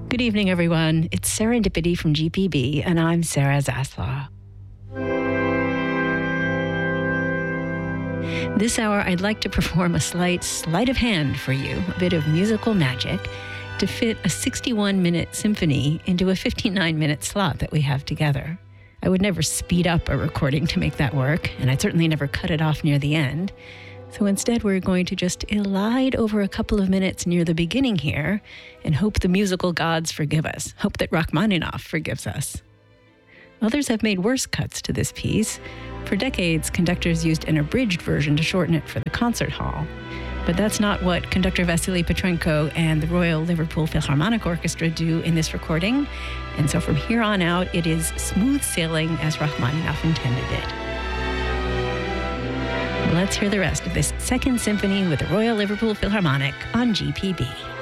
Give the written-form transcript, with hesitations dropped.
Good evening, everyone. It's Serendipity from GPB, and I'm Sarah Zaslaw. This hour, I'd like to perform a slight sleight of hand for you, a bit of musical magic, to fit a 61-minute symphony into a 59-minute slot that we have together. I would never speed up a recording to make that work, and I'd certainly never cut it off near the end. So instead, we're going to just elide over a couple of minutes near the beginning here and hope the musical gods forgive us, hope that Rachmaninoff forgives us. Others have made worse cuts to this piece. For decades, conductors used an abridged version to shorten it for the concert hall. But that's not what conductor Vasily Petrenko and the Royal Liverpool Philharmonic Orchestra do in this recording. And so from here on out, it is smooth sailing as Rachmaninoff intended it. Let's hear the rest of this Second Symphony with the Royal Liverpool Philharmonic on GPB.